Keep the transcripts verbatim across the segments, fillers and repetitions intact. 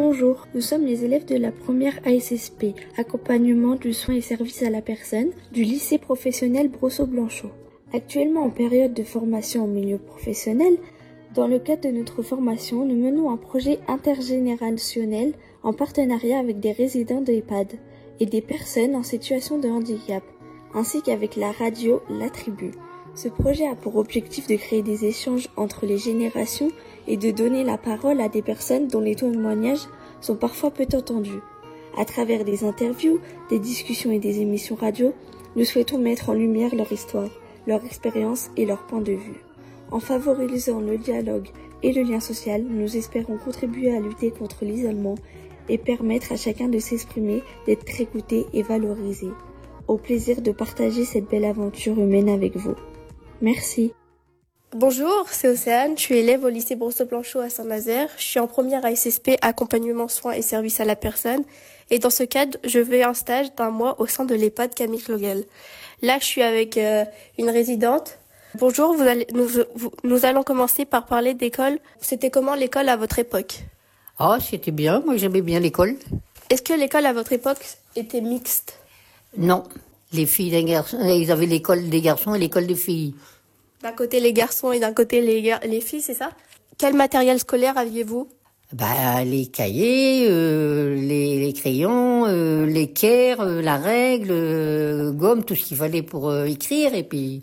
Bonjour, nous sommes les élèves de la première A S S P, accompagnement du soin et service à la personne, du lycée professionnel Brosseau-Blanchot. Actuellement en période de formation au milieu professionnel, dans le cadre de notre formation, nous menons un projet intergénérationnel en partenariat avec des résidents de EHPAD et des personnes en situation de handicap, ainsi qu'avec la radio La Tribu. Ce projet a pour objectif de créer des échanges entre les générations et de donner la parole à des personnes dont les témoignages sont parfois peu entendus. À travers des interviews, des discussions et des émissions radio, nous souhaitons mettre en lumière leur histoire, leur expérience et leur point de vue. En favorisant le dialogue et le lien social, nous espérons contribuer à lutter contre l'isolement et permettre à chacun de s'exprimer, d'être écouté et valorisé. Au plaisir de partager cette belle aventure humaine avec vous. Merci. Bonjour, c'est Océane, je suis élève au lycée Brosseau-Blanchot à Saint-Nazaire. Je suis en première A S S P, accompagnement soins et services à la personne. Et dans ce cadre, je fais un stage d'un mois au sein de l'EHPAD Camille Claudel. Là, je suis avec euh, une résidente. Bonjour, vous allez, nous, vous, nous allons commencer par parler d'école. C'était comment l'école à votre époque ? Ah, c'était bien, moi j'aimais bien l'école. Est-ce que l'école à votre époque était mixte ? Non, les filles et les garçons, ils avaient l'école des garçons et l'école des filles. D'un côté les garçons et d'un côté les, gar- les filles, c'est ça ? Quel matériel scolaire aviez-vous ? Bah, les cahiers, euh, les, les crayons, euh, l'équerre, euh, la règle, euh, gomme, tout ce qu'il fallait pour euh, écrire, et puis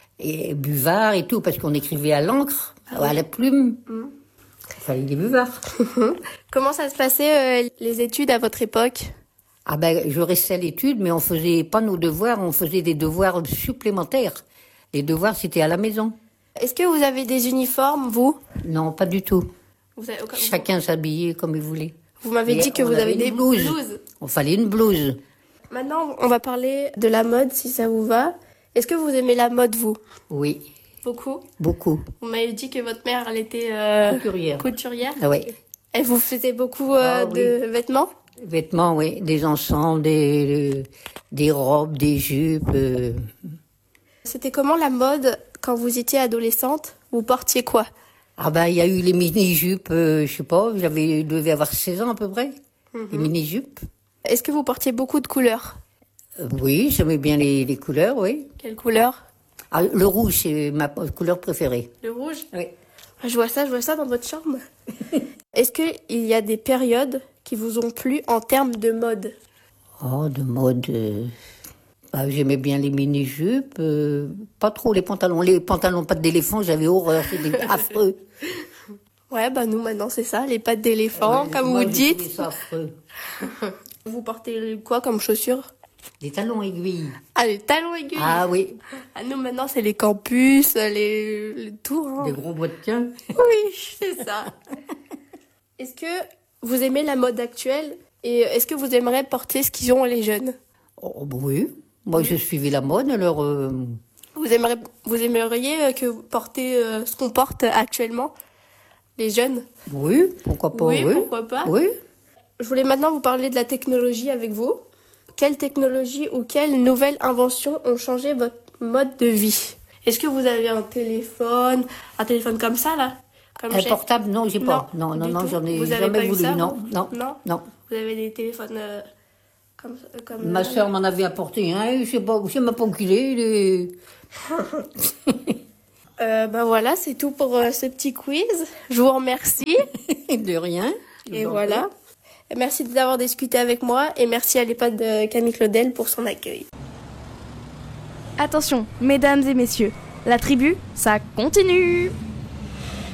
et buvard et tout, parce qu'on écrivait à l'encre, ah, à la plume. Mmh. Il fallait des buvards. Comment ça se passait, euh, les études à votre époque ? Ah ben, je restais à l'étude, mais on faisait pas nos devoirs, on faisait des devoirs supplémentaires. Les devoirs, c'était à la maison. Est-ce que vous avez des uniformes, vous ? Non, pas du tout. Vous avez, vous... Chacun s'habillait comme il voulait. Vous m'avez dit que vous avez des blouses. blouses. On fallait une blouse. Maintenant, on va parler de la mode, si ça vous va. Est-ce que vous aimez la mode, vous ? Oui. Beaucoup ? Beaucoup. Vous m'avez dit que votre mère, elle était euh, couturière. couturière. Ah oui. Elle vous faisait beaucoup euh, ah, oui. de vêtements ? Vêtements, oui. Des ensembles, des, des robes, des jupes. Euh... C'était comment la mode quand vous étiez adolescente ? Vous portiez quoi ? Ah ben, il y a eu les mini-jupes, euh, je sais pas, j'avais, je devais avoir seize ans à peu près. Mm-hmm. Les mini-jupes. Est-ce que vous portiez beaucoup de couleurs ? euh, Oui, j'aimais bien les, les couleurs, oui. Quelles couleurs ? Ah, le rouge, c'est ma couleur préférée. Le rouge ? Oui. Je vois ça, je vois ça dans votre chambre. Est-ce qu'il y a des périodes qui vous ont plu en termes de mode ? Oh, de mode... Euh... Bah, j'aimais bien les mini-jupes, euh, pas trop les pantalons. Les pantalons pattes d'éléphant, j'avais horreur, c'était affreux. Ouais, bah nous maintenant c'est ça, les pattes d'éléphant, ouais, comme moi, vous dites. Ça affreux. Vous portez quoi comme chaussures ? Des talons aiguilles. Ah, les talons aiguilles. Ah oui. Ah, nous maintenant c'est les campus, les, les tours. Hein. Des gros bottins. Oui, c'est ça. Est-ce que vous aimez la mode actuelle et est-ce que vous aimeriez porter ce qu'ils ont les jeunes ? Oh, bah oui. Moi, je suivais la mode, alors... Euh... Vous aimeriez, vous aimeriez que porter euh, ce qu'on porte actuellement, les jeunes ? Oui, pourquoi pas, oui. Oui, pourquoi pas. Oui. Je voulais maintenant vous parler de la technologie avec vous. Quelle technologie ou quelles nouvelles inventions ont changé votre mode de vie ? Est-ce que vous avez un téléphone, un téléphone comme ça, là ? Comme un j'ai... portable, non, j'ai pas. Non, non, non, non j'en ai vous jamais voulu, ça, non, non, non, non. Vous avez des téléphones... Euh... Comme, comme Ma sœur m'en avait apporté un, je sais pas, je sais même pas où qu'il est. Il est... euh, ben voilà, c'est tout pour euh, ce petit quiz. Je vous remercie. De rien. Et voilà. Prie. Merci d'avoir discuté avec moi et merci à l'EHPAD de Camille Claudel pour son accueil. Attention, mesdames et messieurs, la tribu, ça continue.